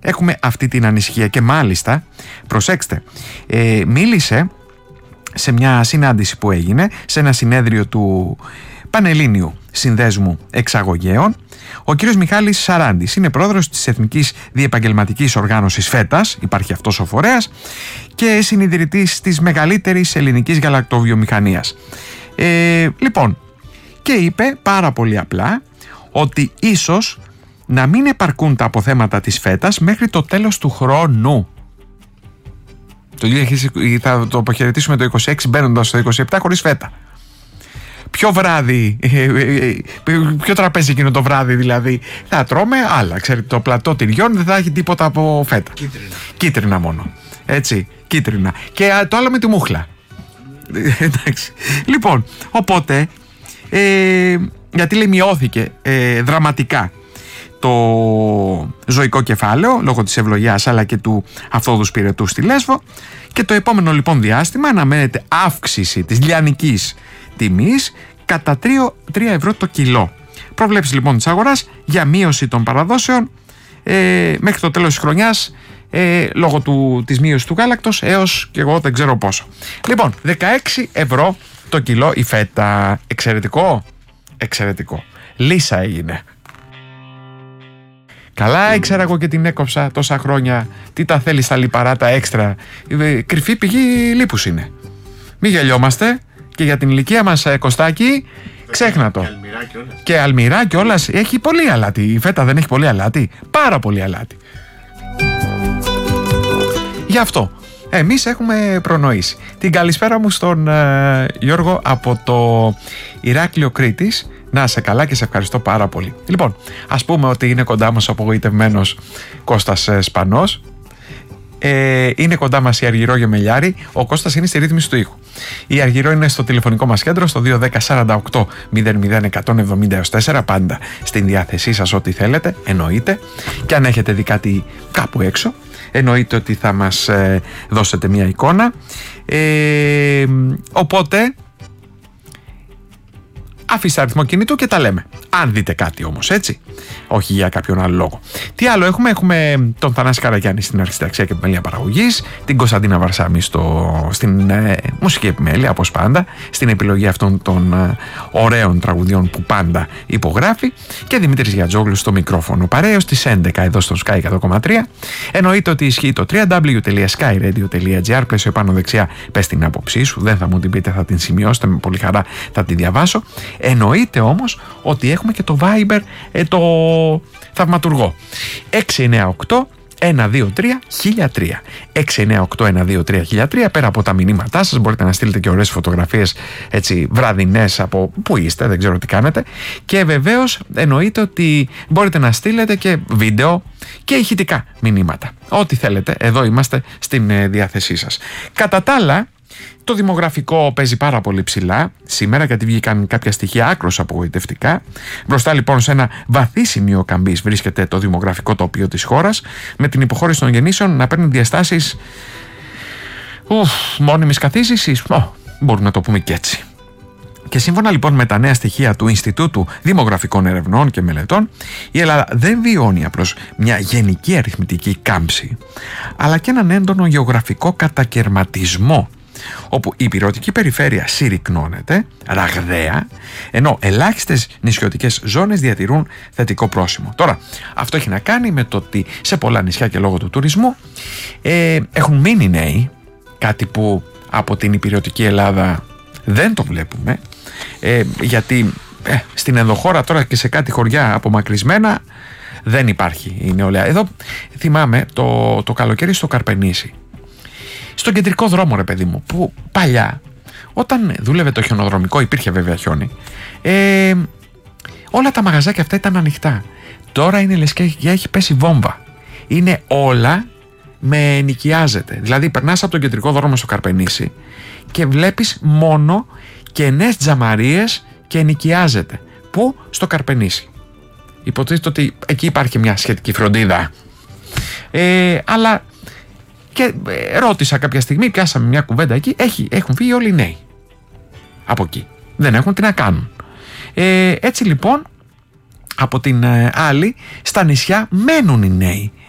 έχουμε αυτή την ανησυχία. Και μάλιστα, προσέξτε, μίλησε σε μια συνάντηση που έγινε, σε ένα συνέδριο του Πανελλήνιου Συνδέσμου Εξαγωγέων, ο κύριος Μιχάλης Σαράντης. Είναι πρόεδρος της Εθνικής Διεπαγγελματικής Οργάνωσης ΦΕΤΑΣ, υπάρχει αυτός ο φορέας, και συνιδρυτής της μεγαλύτερης ελληνικής γαλακτοβιομηχανίας. Λοιπόν, και είπε πάρα πολύ απλά ότι ίσως να μην επαρκούν τα αποθέματα της ΦΕΤΑΣ μέχρι το τέλος του χρόνου. Θα το αποχαιρετήσουμε το 26 μπαίνοντας στο 27 χωρίς φέτα. Ποιο βράδυ, ποιο τραπέζι εκείνο το βράδυ δηλαδή? Θα τρώμε άλλα, ξέρετε, το πλατό τυριών δεν θα έχει τίποτα από φέτα. Κίτρινα μόνο, έτσι, κίτρινα. Και το άλλο με τη μούχλα. Εντάξει. Λοιπόν, οπότε, γιατί λέει μειώθηκε δραματικά το ζωικό κεφάλαιο λόγω της ευλογιάς αλλά και του αυθόδους πυρετού στη Λέσβο, και το επόμενο λοιπόν διάστημα αναμένεται αύξηση της λιανικής τιμής κατά 3 ευρώ το κιλό. Προβλέψεις λοιπόν της αγοράς για μείωση των παραδόσεων μέχρι το τέλος της χρονιάς, λόγω της μείωσης του γάλακτος, έως και εγώ δεν ξέρω πόσο. Λοιπόν, 16 ευρώ το κιλό η φέτα. Εξαιρετικό, εξαιρετικό. Λύσα έγινε. Καλά, ήξερα εγώ και την έκοψα τόσα χρόνια. Τι τα θέλει στα λιπαρά, τα έξτρα? Κρυφή πηγή λίπους είναι. Μη γελιόμαστε. Και για την ηλικία μας, Κωστάκη, ξέχνα το. Και αλμυρά κιόλας. Έχει πολύ αλάτι. Η φέτα δεν έχει πολύ αλάτι? Πάρα πολύ αλάτι. Γι' αυτό εμείς έχουμε προνοήσει. Την καλησπέρα μου στον Γιώργο από το Ηράκλειο Κρήτης. Να είσαι καλά και σε ευχαριστώ πάρα πολύ. Λοιπόν, ας πούμε ότι είναι κοντά μας ο απογοητευμένος Κώστας Σπανός. Είναι κοντά μας η Αργυρό Γεμελιάρη. Ο Κώστας είναι στη ρύθμιση του ήχου. Η Αργυρό είναι στο τηλεφωνικό μας κέντρο στο 210-48-00-170-4, πάντα στην διάθεσή σας ό,τι θέλετε, εννοείται. Και αν έχετε δει κάτι κάπου έξω, εννοείται ότι θα μας δώσετε μια εικόνα. Οπότε αφήστε αριθμό κινητού και τα λέμε. Αν δείτε κάτι όμως, έτσι. Όχι για κάποιον άλλο λόγο. Τι άλλο έχουμε? Έχουμε τον Θανάση Καραγιάννη στην αρχισυνταξία και επιμέλεια παραγωγής, την Κωνσταντίνα Βαρσάμη στην μουσική επιμέλεια, όπως πάντα, στην επιλογή αυτών των ωραίων τραγουδιών που πάντα υπογράφει, και Δημήτρης Γιατζόγλου στο μικρόφωνο. Παρέως στις 11 εδώ στο Sky 100,3. Εννοείται ότι ισχύει το www.skyradio.gr. Πλαίσιο πάνω δεξιά, πες την άποψή σου. Δεν θα μου την πείτε, θα την σημειώσετε, με πολύ χαρά θα τη διαβάσω. Εννοείται όμως ότι έχουμε και το Viber, το θαυματουργό. 698 123 1003. 698 123 1003. Πέρα από τα μηνύματά σας, μπορείτε να στείλετε και ωραίες φωτογραφίες, έτσι, βραδινές, από που είστε, δεν ξέρω τι κάνετε. Και βεβαίως εννοείται ότι μπορείτε να στείλετε και βίντεο και ηχητικά μηνύματα. Ό,τι θέλετε, εδώ είμαστε στην διάθεσή σας. Κατά τα άλλα, το δημογραφικό παίζει πάρα πολύ ψηλά σήμερα, γιατί βγήκαν κάποια στοιχεία άκρως απογοητευτικά. Μπροστά λοιπόν σε ένα βαθύ σημείο καμπής βρίσκεται το δημογραφικό τοπίο της χώρας, με την υποχώρηση των γεννήσεων να παίρνουν διαστάσεις μόνιμης καθίζησης. Μπορούμε να το πούμε και έτσι. Και σύμφωνα λοιπόν με τα νέα στοιχεία του Ινστιτούτου Δημογραφικών Ερευνών και Μελετών, η Ελλάδα δεν βιώνει απλώς μια γενική αριθμητική κάμψη, αλλά και έναν έντονο γεωγραφικό κατακερματισμό, όπου η ηπειρωτική περιφέρεια συρρυκνώνεται ραγδαία, ενώ ελάχιστες νησιωτικές ζώνες διατηρούν θετικό πρόσημο. Τώρα, αυτό έχει να κάνει με το ότι σε πολλά νησιά και λόγω του τουρισμού έχουν μείνει νέοι, κάτι που από την ηπειρωτική Ελλάδα δεν το βλέπουμε, γιατί στην ενδοχώρα τώρα και σε κάτι χωριά απομακρυσμένα δεν υπάρχει η νεολαία. Εδώ θυμάμαι το καλοκαίρι στο Καρπενήσι, στον κεντρικό δρόμο, ρε παιδί μου, που παλιά, όταν δούλευε το χιονοδρομικό, υπήρχε βέβαια χιόνι, όλα τα μαγαζάκια αυτά ήταν ανοιχτά. Τώρα είναι λες και έχει πέσει βόμβα. Είναι όλα με νοικιάζεται. Δηλαδή περνάς από τον κεντρικό δρόμο στο Καρπενήσι και βλέπεις μόνο κενές τζαμαρίες και νοικιάζεται. Πού? Στο Καρπενήσι. Υποτίθεται ότι εκεί υπάρχει μια σχετική φροντίδα. Αλλά και ρώτησα κάποια στιγμή, πιάσαμε μια κουβέντα εκεί, έχουν φύγει όλοι οι νέοι από εκεί. Δεν έχουν τι να κάνουν. Έτσι λοιπόν, από την άλλη, στα νησιά μένουν οι νέοι.